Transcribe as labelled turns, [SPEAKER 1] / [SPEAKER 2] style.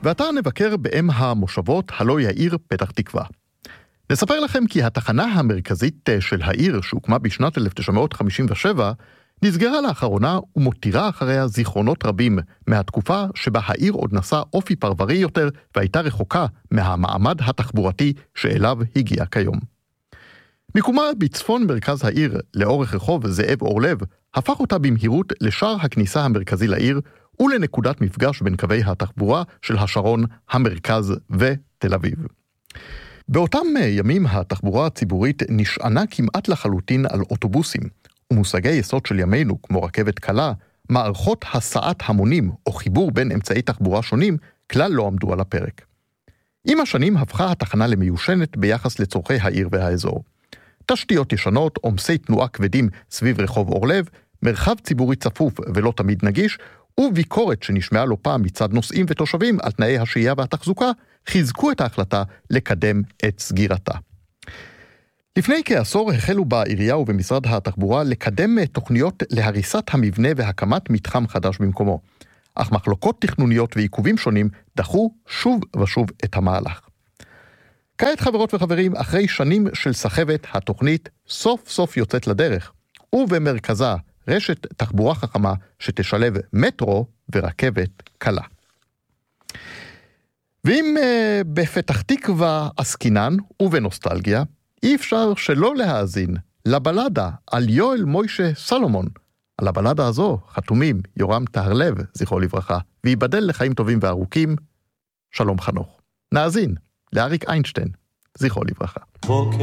[SPEAKER 1] ועתה נבקר באם המושבות הלא יאיר פתח תקווה. נספר לכם כי התחנה המרכזית של העיר שהוקמה בשנת 1957 נסגרה לאחרונה ומותירה אחריה זיכרונות רבים מהתקופה שבה העיר עוד נשא אופי פרברי יותר והייתה רחוקה מהמעמד התחבורתי שאליו הגיע כיום. מיקומה בצפון מרכז העיר לאורך רחוב זאב אורלב הפך אותה במהירות לשער הכניסה המרכזי לעיר ולנקודת מפגש בין קווי התחבורה של השרון, המרכז ותל אביב. באותם ימים התחבורה הציבורית נשענה כמעט לחלוטין על אוטובוסים, ומושגי יסוד של ימינו כמו רכבת קלה, מערכות הסעת המונים או חיבור בין אמצעי תחבורה שונים כלל לא עמדו על הפרק. עם השנים הפכה התחנה למיושנת ביחס לצורכי העיר והאזור. תשתיות ישנות, עומסי תנועה כבדים סביב רחוב אורלב, מרחב ציבורי צפוף ולא תמיד נגיש, וביקורת שנשמעה לא פעם מצד נוסעים ותושבים על תנאי השהייה והתחזוקה, חיזקו את ההחלטה לקדם את סגירתה. לפני כעשור החלו בעירייה ובמשרד התחבורה לקדם תוכניות להריסת המבנה והקמת מתחם חדש במקומו. אך מחלוקות תכנוניות ועיכובים שונים דחו שוב ושוב את המהלך. כעת חברות וחברים, אחרי שנים של סחבת, התוכנית סוף סוף יוצאת לדרך, ובמרכזה רשת תחבורה חכמה שתשלב מטרו ורכבת קלה. ואם בפתח תקווה עסקינן ובנוסטלגיה, אי אפשר שלא להאזין לבלדה על יואל מוישה סלומון. על הבלדה הזו חתומים יורם טהרלב, זכרו לברכה, ויבדל לחיים טובים וארוכים, שלום חנוך. נאזין לאריק איינשטיין, זכרו לברכה.